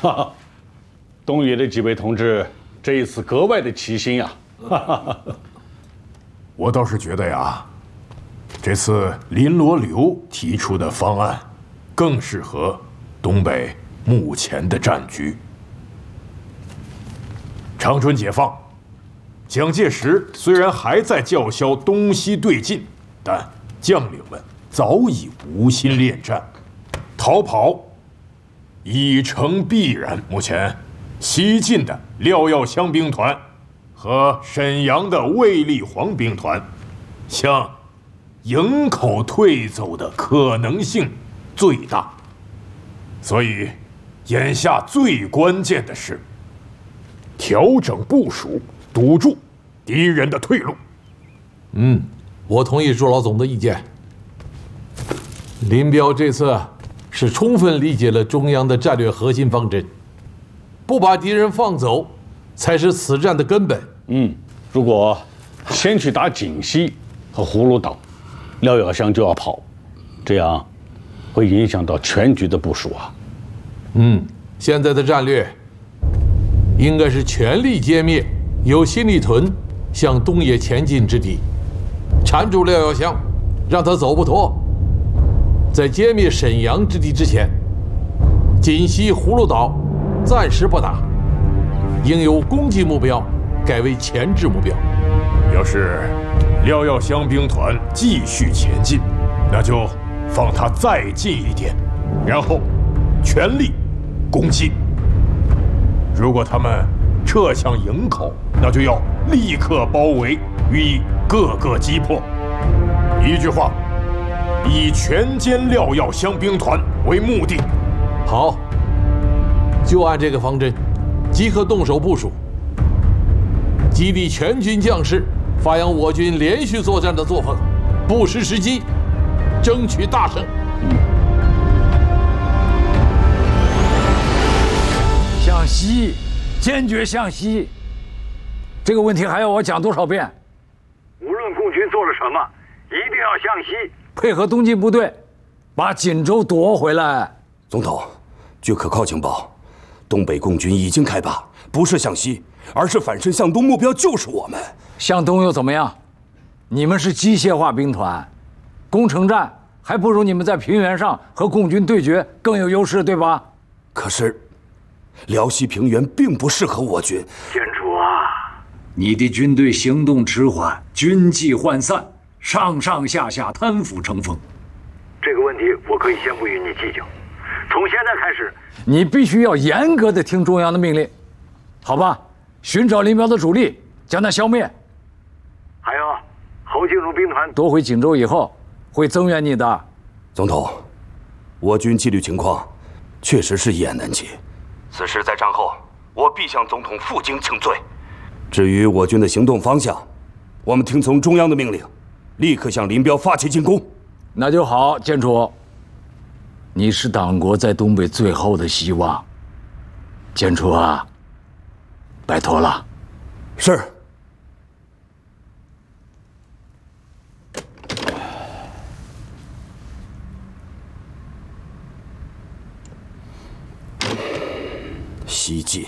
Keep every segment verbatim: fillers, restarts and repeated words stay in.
哈哈，东野的几位同志这一次格外的齐心呀！哈哈， 我倒是觉得呀，这次林罗流提出的方案更适合东北目前的战局。长春解放，蒋介石虽然还在叫嚣东西对进，但将领们早已无心恋战，逃跑已成必然。目前，西进的廖耀湘兵团和沈阳的卫立煌兵团向营口退走的可能性最大，所以眼下最关键的是调整部署，堵住敌人的退路。 嗯，我同意朱老总的意见。林彪这次是充分理解了中央的战略核心方针，不把敌人放走，才是此战的根本。 嗯，如果先去打锦西和葫芦岛，廖耀湘就要跑，这样会影响到全局的部署啊。 嗯，现在的战略应该是全力歼灭由新立屯向东野前进之敌，缠住廖耀湘，让他走不脱。在歼灭沈阳之敌之前，锦西、葫芦岛暂时不打，应由攻击目标改为前置目标。 要是廖耀湘兵团继续前进，那就放他再近一点，然后全力攻击。如果他们撤向营口，那就要立刻包围，予以各个击破。一句话，以全歼廖耀湘兵团为目的。 好，就按这个方针，即刻动手部署，激励全军将士发扬我军连续作战的作风，不失时机，争取大胜。 向西，坚决向西。这个问题还要我讲多少遍？ 无论共军做了什么，一定要向西， 配合东进部队，把锦州夺回来。 总统，据可靠情报，东北共军已经开拔，不是向西，而是反身向东，目标就是我们。 向东又怎么样？你们是机械化兵团，攻城战还不如你们在平原上和共军对决更有优势，对吧？ 可是，辽西平原并不适合我军。 建主啊， 你的军队行动迟缓，军纪涣散，上上下下贪腐成风。 这个问题我可以先不与你计较。从现在开始， 你必须要严格的听中央的命令，好吧？寻找林彪的主力，将他消灭。 还有，侯静茹兵团夺回锦州以后，会增援你的。 总统，我军纪律情况确实是一言难尽。此事在战后，我必向总统负荆请罪。至于我军的行动方向，我们听从中央的命令，立刻向林彪发起进攻。 那就好，建楚，你是党国在东北最后的希望。建楚啊，拜托了。 是。西进，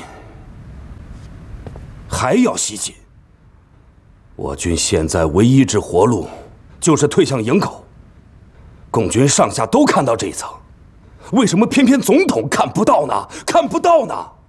还要西进。我军现在唯一之活路，就是退向营口。共军上下都看到这一层，为什么偏偏总统看不到呢？看不到呢？